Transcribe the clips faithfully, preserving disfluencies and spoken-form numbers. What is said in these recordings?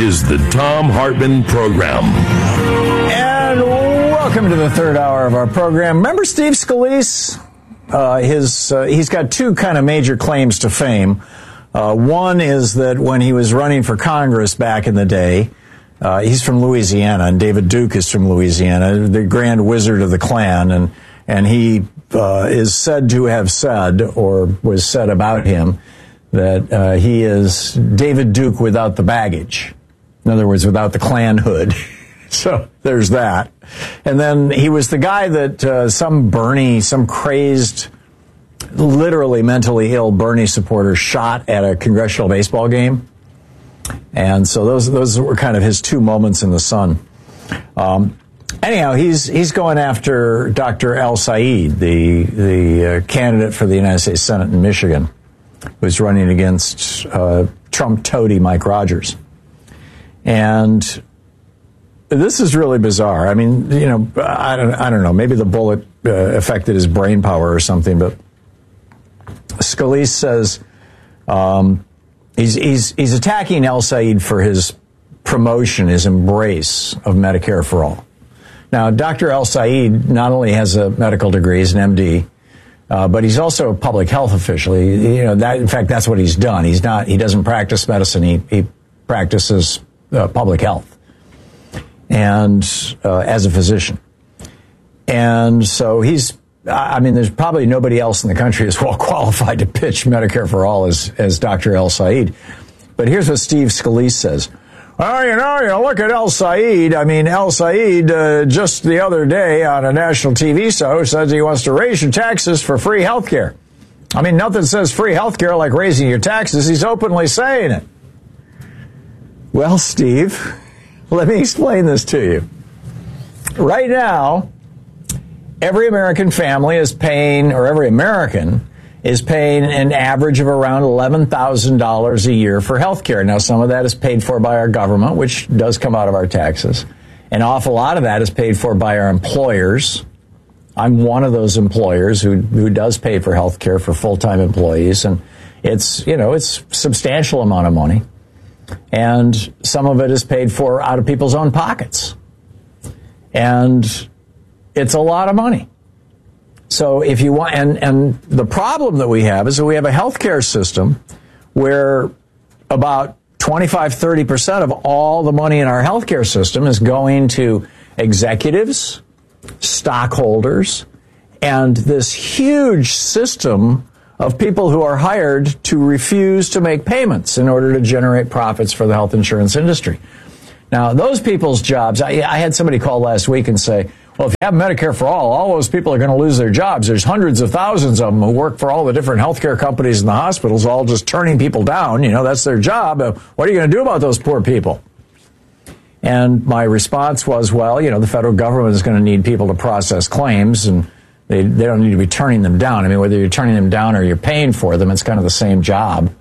is the Thom Hartmann Program. And welcome to the third hour of our program. Remember Steve Scalise? Uh, his uh, he's got two kind of major claims to fame. Uh, one is that when he was running for Congress back in the day, uh, he's from Louisiana, and David Duke is from Louisiana, the Grand Wizard of the Klan, and and he uh, is said to have said, or was said about him, that uh, he is David Duke without the baggage. In other words, without the Klan hood. So there's that. And then he was the guy that uh, some Bernie, some crazed, literally mentally ill Bernie supporter shot at a congressional baseball game. And so those those were kind of his two moments in the sun. Um, anyhow, he's he's going after Doctor El-Sayed, the the uh, candidate for the United States Senate in Michigan, who's running against uh, Trump toady Mike Rogers. And this is really bizarre. I mean, you know, I don't, I don't know. Maybe the bullet uh, affected his brain power or something. But Scalise says um, he's he's he's attacking El-Sayed for his promotion, his embrace of Medicare for all. Now, Doctor El-Sayed not only has a medical degree, he's an M D, uh, but he's also a public health official. He, you know, that in fact, that's what he's done. He's not. He doesn't practice medicine. He he practices uh, public health. And uh, as a physician. And so he's, I mean, there's probably nobody else in the country as well qualified to pitch Medicare for all as, as Doctor El-Sayed. But here's what Steve Scalise says. Oh, you know, you look at El-Sayed. I mean, El-Sayed uh, just the other day on a national T V show says he wants to raise your taxes for free health care. I mean, nothing says free health care like raising your taxes. He's openly saying it. Well, Steve, let me explain this to you. Right now, every American family is paying, or every American is paying an average of around eleven thousand dollars a year for health care. Now, some of that is paid for by our government, which does come out of our taxes. An awful lot of that is paid for by our employers. I'm one of those employers who, who does pay for health care for full-time employees, and it's, you know, it's a substantial amount of money. And some of it is paid for out of people's own pockets. And it's a lot of money. So if you want, and, and the problem that we have is that we have a healthcare system where about twenty-five, thirty percent of all the money in our healthcare system is going to executives, stockholders, and this huge system of people who are hired to refuse to make payments in order to generate profits for the health insurance industry. Now, those people's jobs, I, I had somebody call last week and say, well, if you have Medicare for all, all those people are going to lose their jobs. There's hundreds of thousands of them who work for all the different healthcare companies in the hospitals, all just turning people down. You know, that's their job. What are you going to do about those poor people? And my response was, well, you know, the federal government is going to need people to process claims, and They, they don't need to be turning them down. I mean, whether you're turning them down or you're paying for them, it's kind of the same job.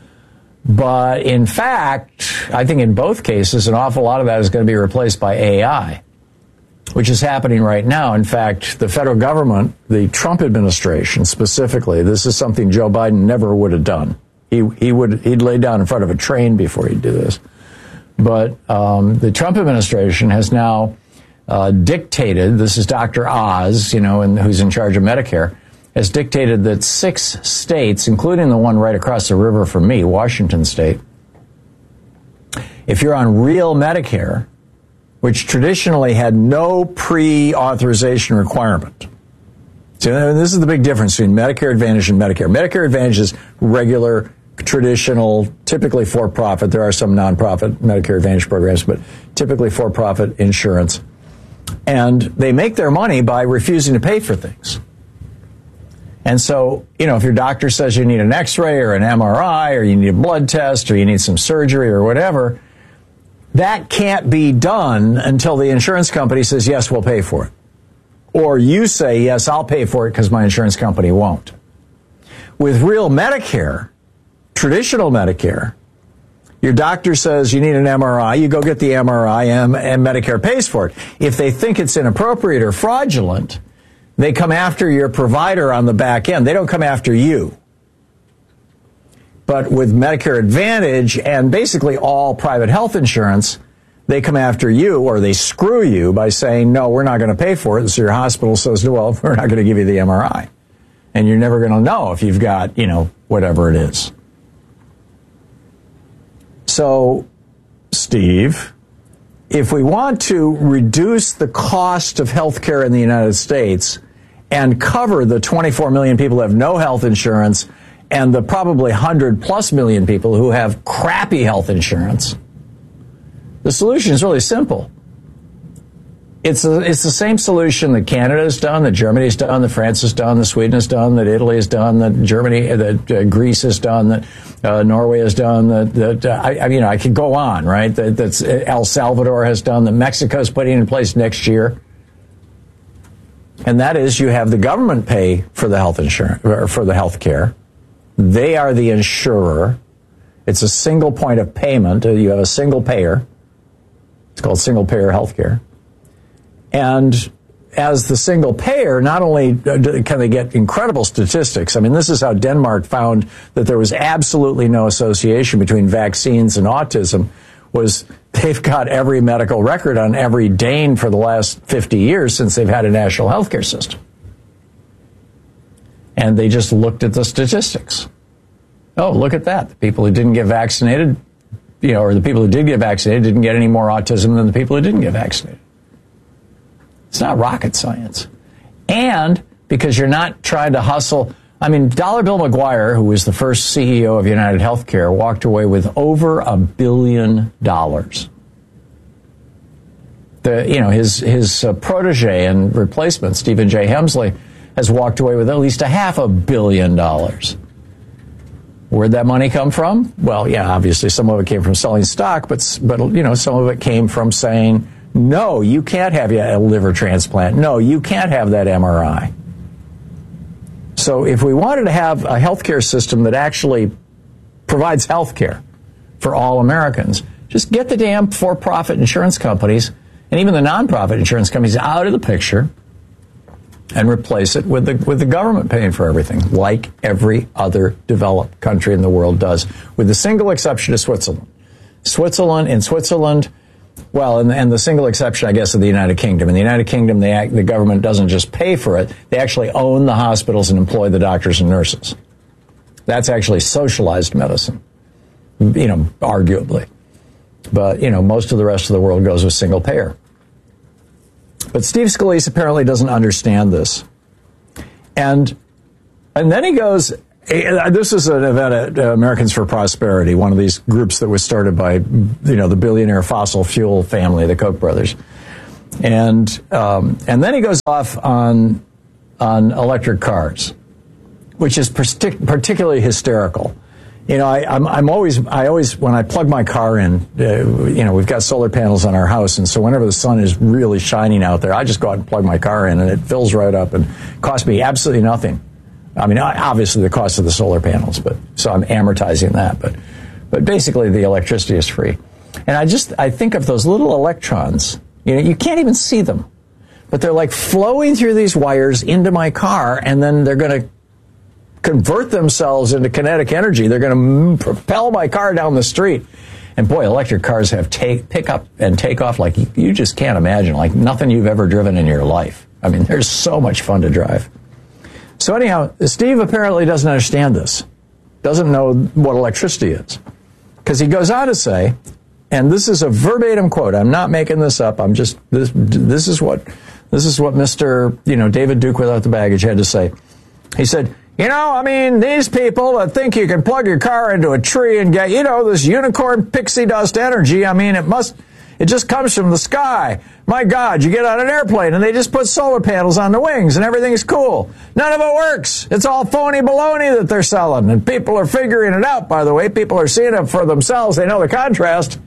But in fact, I think in both cases, an awful lot of that is going to be replaced by A I, which is happening right now. In fact, the federal government, the Trump administration specifically, this is something Joe Biden never would have done. He, he would, he'd lay down in front of a train before he'd do this. But um, the Trump administration has now Uh, dictated, this is Doctor Oz, you know, and who's in charge of Medicare, has dictated that six states, including the one right across the river from me, Washington State, if you're on real Medicare, which traditionally had no pre-authorization requirement. So this is the big difference between Medicare Advantage and Medicare. Medicare Advantage is regular, traditional, typically for-profit. There are some non-profit Medicare Advantage programs, but typically for-profit insurance. And they make their money by refusing to pay for things. And so, you know, if your doctor says you need an X-ray or an M R I or you need a blood test or you need some surgery or whatever, that can't be done until the insurance company says, yes, we'll pay for it. Or you say, yes, I'll pay for it because my insurance company won't. With real Medicare, traditional Medicare, your doctor says you need an M R I, you go get the M R I, and, and Medicare pays for it. If they think it's inappropriate or fraudulent, they come after your provider on the back end. They don't come after you. But with Medicare Advantage and basically all private health insurance, they come after you or they screw you by saying, no, we're not going to pay for it. So your hospital says, well, we're not going to give you the M R I. And you're never going to know if you've got, you know, whatever it is. So, Steve, if we want to reduce the cost of health care in the United States and cover the twenty-four million people who have no health insurance and the probably one hundred plus million people who have crappy health insurance, the solution is really simple. It's a, it's the same solution that Canada has done, that Germany has done, that France has done, that Sweden has done, that Italy has done, that Germany, that uh, Greece has done, that uh, Norway has done, that, that uh, I, I mean, I could go on, right? That that's uh, El Salvador has done, that Mexico is putting in place next year. And that is, you have the government pay for the health insurance, or for the health care. They are the insurer. It's a single point of payment. You have a single payer. It's called single payer health care. And as the single payer, not only can they get incredible statistics. I mean, this is how Denmark found that there was absolutely no association between vaccines and autism. Was they've got every medical record on every Dane for the last fifty years since they've had a national health care system. And they just looked at the statistics. Oh, look at that. The people who didn't get vaccinated, you know, or the people who did get vaccinated didn't get any more autism than the people who didn't get vaccinated. It's not rocket science. And because you're not trying to hustle. I mean, Dollar Bill McGuire, who was the first C E O of United Healthcare, walked away with over a billion dollars. The, you know, his his uh, protege and replacement, Stephen J. Hemsley, has walked away with at least a half a billion dollars. Where'd that money come from? Well, yeah, obviously some of it came from selling stock, but but you know, some of it came from saying, no, you can't have a liver transplant. No, you can't have that M R I. So if we wanted to have a healthcare system that actually provides healthcare for all Americans, just get the damn for-profit insurance companies and even the non-profit insurance companies out of the picture and replace it with the with the government paying for everything, like every other developed country in the world does, with the single exception of Switzerland. Switzerland, in Switzerland, well, and, and the single exception, I guess, of the United Kingdom. In the United Kingdom, they act, the government doesn't just pay for it. They actually own the hospitals and employ the doctors and nurses. That's actually socialized medicine, you know, arguably. But, you know, most of the rest of the world goes with single payer. But Steve Scalise apparently doesn't understand this. And and then he goes, this is an event at Americans for Prosperity, one of these groups that was started by, you know, the billionaire fossil fuel family, the Koch brothers. And um, and then he goes off on on electric cars, which is partic- particularly hysterical. You know, I, I'm, I'm always, I always, when I plug my car in, uh, you know, we've got solar panels on our house, and so whenever the sun is really shining out there, I just go out and plug my car in, and it fills right up and costs me absolutely nothing. I mean, obviously the cost of the solar panels, but so I'm amortizing that, but, but basically the electricity is free. And I just, I think of those little electrons, you know, you can't even see them, but they're like flowing through these wires into my car, and then they're going to convert themselves into kinetic energy. They're going to propel my car down the street. And boy, electric cars have take, pick up and take off like you, you just can't imagine, like nothing you've ever driven in your life. I mean, there's so much fun to drive. So anyhow, Steve apparently doesn't understand this, doesn't know what electricity is. Because he goes on to say, and this is a verbatim quote, I'm not making this up, I'm just, this, this is what, this is what Mister, you know, David Duke without the baggage had to say. He said, you know, I mean, these people that think you can plug your car into a tree and get, you know, this unicorn pixie dust energy, I mean, it must, it just comes from the sky. My God, you get on an airplane and they just put solar panels on the wings and everything is cool. None of it works. It's all phony baloney that they're selling. And people are figuring it out, by the way. People are seeing it for themselves. They know the contrast.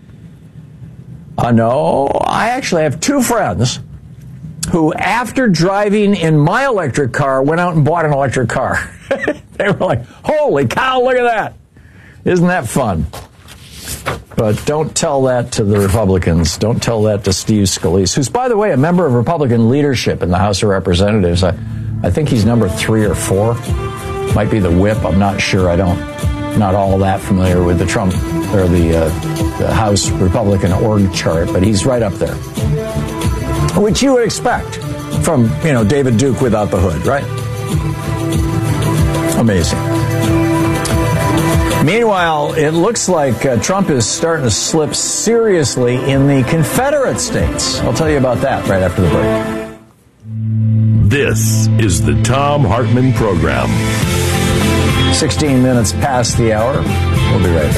Uh, no, I actually have two friends who, after driving in my electric car, went out and bought an electric car. They were like, holy cow, look at that. Isn't that fun? But don't tell that to the Republicans. Don't tell that to Steve Scalise, who's, by the way, a member of Republican leadership in the House of Representatives. I, I think he's number three or four. Might be the whip. I'm not sure. I don't not all that familiar with the Trump or the, uh, the House Republican org chart, but he's right up there, which you would expect from, you know, David Duke without the hood, right? Amazing. Meanwhile, it looks like uh, Trump is starting to slip seriously in the Confederate states. I'll tell you about that right after the break. This is the Thom Hartmann Program. sixteen minutes past the hour. We'll be right back.